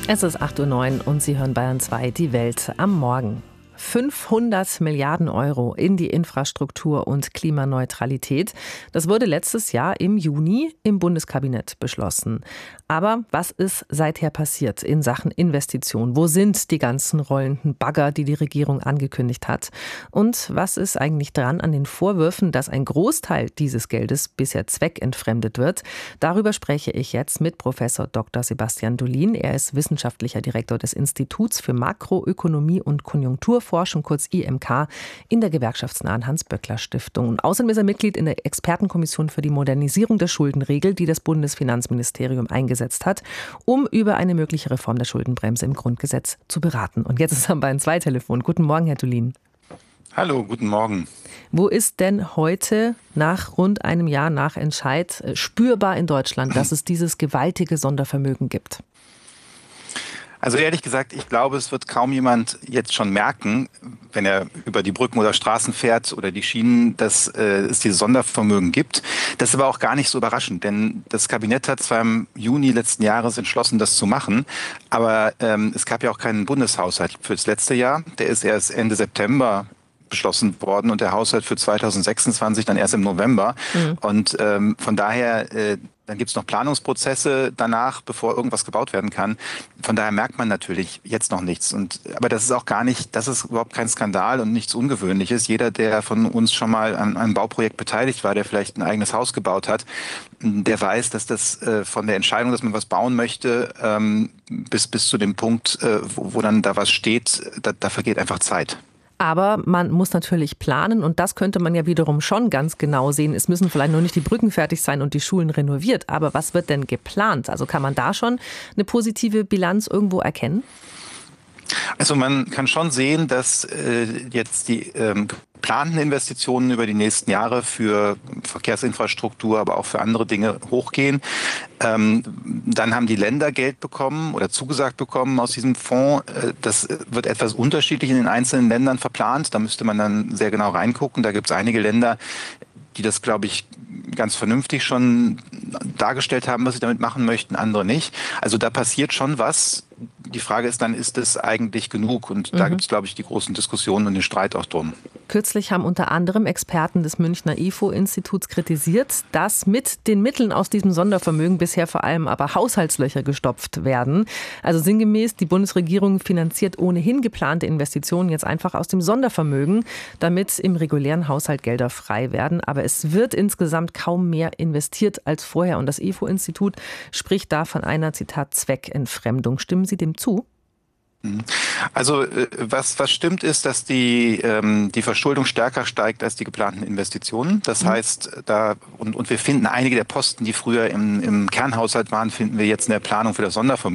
Es ist 8:09 Uhr und Sie hören Bayern 2, die Welt am Morgen. 500 Milliarden Euro in die Infrastruktur und Klimaneutralität. Das wurde letztes Jahr im Juni im Bundeskabinett beschlossen. Aber was ist seither passiert in Sachen Investitionen? Wo sind die ganzen rollenden Bagger, die die Regierung angekündigt hat? Und was ist eigentlich dran an den Vorwürfen, dass ein Großteil dieses Geldes bisher zweckentfremdet wird? Darüber spreche ich jetzt mit Professor Dr. Sebastian Dolin. Er ist wissenschaftlicher Direktor des Instituts für Makroökonomie und Konjunkturforschung, kurz IMK, in der gewerkschaftsnahen Hans-Böckler-Stiftung. Und außerdem ist er Mitglied in der Expertenkommission für die Modernisierung der Schuldenregel, die das Bundesfinanzministerium eingesetzt hat, um über eine mögliche Reform der Schuldenbremse im Grundgesetz zu beraten. Und jetzt ist er am Bayern 2 Telefon. Guten Morgen, Herr Dolin. Hallo, guten Morgen. Wo ist denn heute nach rund einem Jahr nach Entscheid spürbar in Deutschland, dass es dieses gewaltige Sondervermögen gibt? Also ehrlich gesagt, ich glaube, es wird kaum jemand jetzt schon merken, wenn er über die Brücken oder Straßen fährt oder die Schienen, dass es dieses Sondervermögen gibt. Das ist aber auch gar nicht so überraschend, denn das Kabinett hat zwar im Juni letzten Jahres entschlossen, das zu machen, aber es gab ja auch keinen Bundeshaushalt für das letzte Jahr. Der ist erst Ende September beschlossen worden und der Haushalt für 2026 dann erst im November. Und von daher, dann gibt es noch Planungsprozesse danach, bevor irgendwas gebaut werden kann. Von daher merkt man natürlich jetzt noch nichts. Aber das ist auch das ist überhaupt kein Skandal und nichts Ungewöhnliches. Jeder, der von uns schon mal an einem Bauprojekt beteiligt war, der vielleicht ein eigenes Haus gebaut hat, der weiß, dass das von der Entscheidung, dass man was bauen möchte, bis zu dem Punkt, wo dann da was steht, da vergeht einfach Zeit. Aber man muss natürlich planen und das könnte man ja wiederum schon ganz genau sehen. Es müssen vielleicht nur nicht die Brücken fertig sein und die Schulen renoviert. Aber was wird denn geplant? Also kann man da schon eine positive Bilanz irgendwo erkennen? Also man kann schon sehen, dass jetzt die geplanten Investitionen über die nächsten Jahre für Verkehrsinfrastruktur, aber auch für andere Dinge hochgehen. Dann haben die Länder Geld bekommen oder zugesagt bekommen aus diesem Fonds. Das wird etwas unterschiedlich in den einzelnen Ländern verplant. Da müsste man dann sehr genau reingucken. Da gibt es einige Länder, die das, glaube ich, ganz vernünftig schon dargestellt haben, was sie damit machen möchten, andere nicht. Also da passiert schon was. Die Frage ist dann, ist es eigentlich genug? Und da gibt es, glaube ich, die großen Diskussionen und den Streit auch drum. Kürzlich haben unter anderem Experten des Münchner IFO-Instituts kritisiert, dass mit den Mitteln aus diesem Sondervermögen bisher vor allem aber Haushaltslöcher gestopft werden. Also sinngemäß, die Bundesregierung finanziert ohnehin geplante Investitionen jetzt einfach aus dem Sondervermögen, damit im regulären Haushalt Gelder frei werden. Aber es wird insgesamt kaum mehr investiert als vorher. Und das IFO-Institut spricht da von einer, Zitat, Zweckentfremdung. Stimmen Sie dem zu? Also was stimmt ist, dass die Verschuldung stärker steigt als die geplanten Investitionen. Das heißt, und wir finden einige der Posten, die früher im Kernhaushalt waren, finden wir jetzt in der Planung für das Sondervermögen.